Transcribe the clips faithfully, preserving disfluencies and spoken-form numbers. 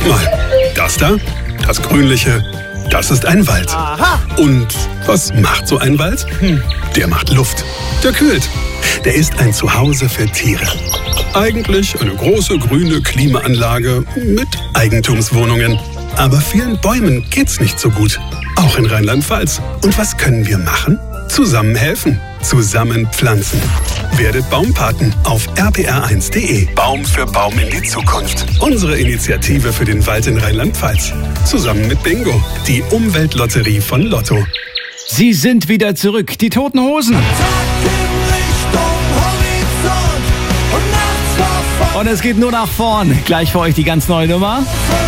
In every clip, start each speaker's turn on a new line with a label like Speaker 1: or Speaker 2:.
Speaker 1: mal, das da, das Grünliche, das ist ein Wald.
Speaker 2: Aha.
Speaker 1: Und was macht so ein Wald? Hm, der macht Luft. Der kühlt. Der ist ein Zuhause für Tiere. Eigentlich eine große grüne Klimaanlage mit Eigentumswohnungen. Aber vielen Bäumen geht's nicht so gut. Auch in Rheinland-Pfalz. Und was können wir machen? Zusammen helfen. Zusammen pflanzen. Werdet Baumpaten auf r p r eins punkt d e. Baum für Baum in die Zukunft. Unsere Initiative für den Wald in Rheinland-Pfalz. Zusammen mit Bingo, die Umweltlotterie von Lotto.
Speaker 3: Sie sind wieder zurück, die Toten Hosen. Und es geht nur nach vorn. Gleich für euch die ganz neue Nummer.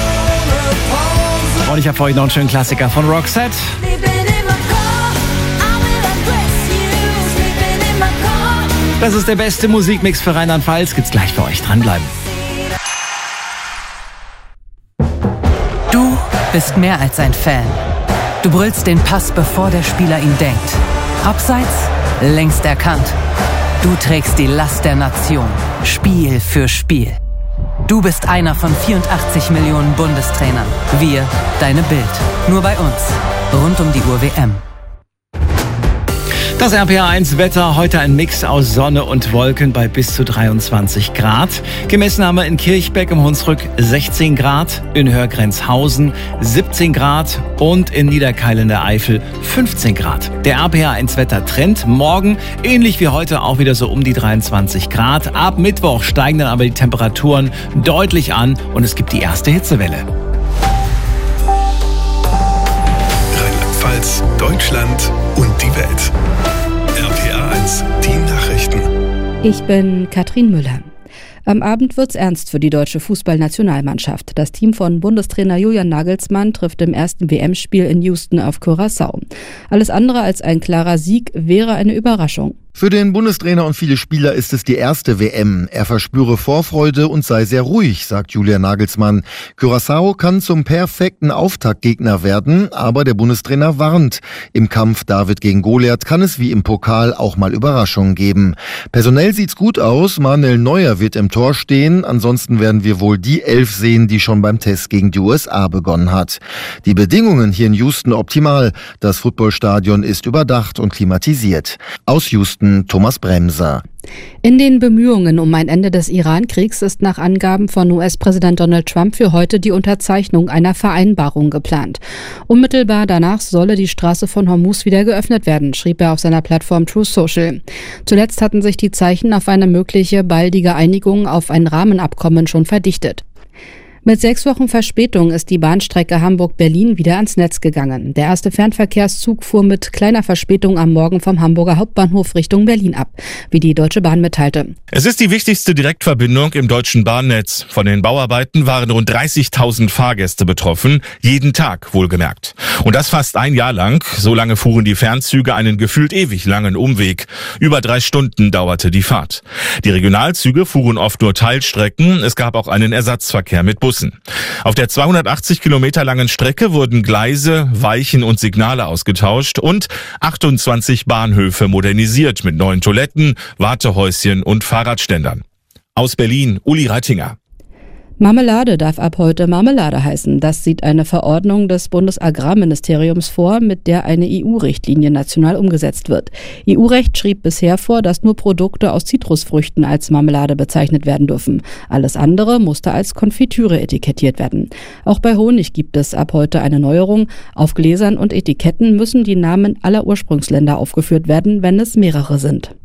Speaker 3: Und ich habe für euch noch einen schönen Klassiker von Roxette. Das ist der beste Musikmix für Rheinland-Pfalz. Gibt's gleich für euch. Dranbleiben.
Speaker 4: Du bist mehr als ein Fan. Du brüllst den Pass, bevor der Spieler ihn denkt. Abseits, längst erkannt. Du trägst die Last der Nation. Spiel für Spiel. Du bist einer von vierundachtzig Millionen Bundestrainern. Wir, deine Bild. Nur bei uns. Rund um die Uhr W M.
Speaker 3: Das R P R eins Wetter, heute ein Mix aus Sonne und Wolken bei bis zu dreiundzwanzig Grad. Gemessen haben wir in Kirchbeck im Hunsrück sechzehn Grad, in Hörgrenzhausen siebzehn Grad und in Niederkeil in der Eifel fünfzehn Grad. Der R P R eins Wettertrend morgen, ähnlich wie heute, auch wieder so um die dreiundzwanzig Grad. Ab Mittwoch steigen dann aber die Temperaturen deutlich an und es gibt die erste Hitzewelle.
Speaker 1: Rheinland-Pfalz, Deutschland und die Welt. R P R eins, die Nachrichten.
Speaker 5: Ich bin Katrin Müller. Am Abend wird's ernst für die deutsche Fußballnationalmannschaft. Das Team von Bundestrainer Julian Nagelsmann trifft im ersten W M-Spiel in Houston auf Curaçao. Alles andere als ein klarer Sieg wäre eine Überraschung.
Speaker 6: Für den Bundestrainer und viele Spieler ist es die erste W M. Er verspüre Vorfreude und sei sehr ruhig, sagt Julian Nagelsmann. Curaçao kann zum perfekten Auftaktgegner werden, aber der Bundestrainer warnt. Im Kampf David gegen Goliath kann es wie im Pokal auch mal Überraschungen geben. Personell sieht's gut aus. Manuel Neuer wird im Tor stehen. Ansonsten werden wir wohl die Elf sehen, die schon beim Test gegen die U S A begonnen hat. Die Bedingungen hier in Houston optimal. Das Footballstadion ist überdacht und klimatisiert. Aus Houston Thomas Bremser.
Speaker 5: In den Bemühungen um ein Ende des Iran-Kriegs ist nach Angaben von U S-Präsident Donald Trump für heute die Unterzeichnung einer Vereinbarung geplant. Unmittelbar danach solle die Straße von Hormuz wieder geöffnet werden, schrieb er auf seiner Plattform Truth Social. Zuletzt hatten sich die Zeichen auf eine mögliche baldige Einigung auf ein Rahmenabkommen schon verdichtet. Mit sechs Wochen Verspätung ist die Bahnstrecke Hamburg-Berlin wieder ans Netz gegangen. Der erste Fernverkehrszug fuhr mit kleiner Verspätung am Morgen vom Hamburger Hauptbahnhof Richtung Berlin ab, wie die Deutsche Bahn mitteilte.
Speaker 7: Es ist die wichtigste Direktverbindung im deutschen Bahnnetz. Von den Bauarbeiten waren rund dreißigtausend Fahrgäste betroffen, jeden Tag wohlgemerkt. Und das fast ein Jahr lang. So lange fuhren die Fernzüge einen gefühlt ewig langen Umweg. Über drei Stunden dauerte die Fahrt. Die Regionalzüge fuhren oft nur Teilstrecken. Es gab auch einen Ersatzverkehr mit Bussen. Auf der zweihundertachtzig Kilometer langen Strecke wurden Gleise, Weichen und Signale ausgetauscht und achtundzwanzig Bahnhöfe modernisiert mit neuen Toiletten, Wartehäuschen und Fahrradständern. Aus Berlin, Uli Reitinger.
Speaker 5: Marmelade darf ab heute Marmelade heißen. Das sieht eine Verordnung des Bundesagrarministeriums vor, mit der eine E U-Richtlinie national umgesetzt wird. E U-Recht schrieb bisher vor, dass nur Produkte aus Zitrusfrüchten als Marmelade bezeichnet werden dürfen. Alles andere musste als Konfitüre etikettiert werden. Auch bei Honig gibt es ab heute eine Neuerung. Auf Gläsern und Etiketten müssen die Namen aller Ursprungsländer aufgeführt werden, wenn es mehrere sind.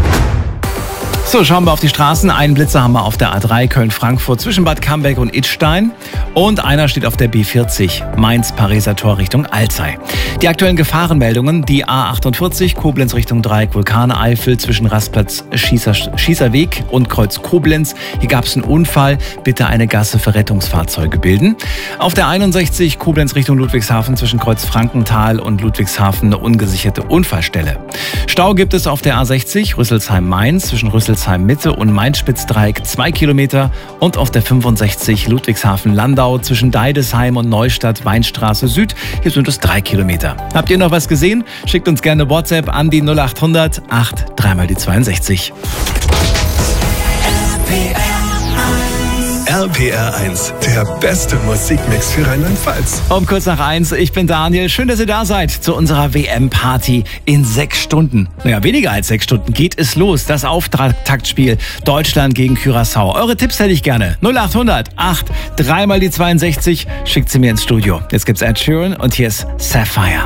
Speaker 3: So, schauen wir auf die Straßen. Einen Blitzer haben wir auf der A drei Köln-Frankfurt zwischen Bad Camberg und Idstein. Und einer steht auf der B vierzig Mainz-Pariser Tor Richtung Alzey. Die aktuellen Gefahrenmeldungen, die A achtundvierzig Koblenz Richtung Dreieck Vulkaneifel zwischen Rastplatz Schießer, Schießerweg und Kreuz Koblenz. Hier gab es einen Unfall. Bitte eine Gasse für Rettungsfahrzeuge bilden. Auf der einundsechzig Koblenz Richtung Ludwigshafen zwischen Kreuz Frankenthal und Ludwigshafen eine ungesicherte Unfallstelle. Stau gibt es auf der A sechzig Rüsselsheim-Mainz zwischen Rüsselsheim Mitte und Main-Spitz-Dreieck zwei Kilometer und auf der fünfundsechzig Ludwigshafen-Landau zwischen Deidesheim und Neustadt Weinstraße Süd. Hier sind es drei Kilometer. Habt ihr noch was gesehen? Schickt uns gerne WhatsApp an die null achthundert acht drei mal die zweiundsechzig.
Speaker 1: R R P R eins, der beste Musikmix für Rheinland-Pfalz.
Speaker 3: Um kurz nach eins, ich bin Daniel. Schön, dass ihr da seid zu unserer W M-Party in sechs Stunden. Naja, weniger als sechs Stunden geht es los. Das Auftaktspiel Deutschland gegen Curaçao. Eure Tipps hätte ich gerne. null acht hundert acht, dreimal die zweiundsechzig. Schickt sie mir ins Studio. Jetzt gibt's Ed Sheeran und hier ist Sapphire.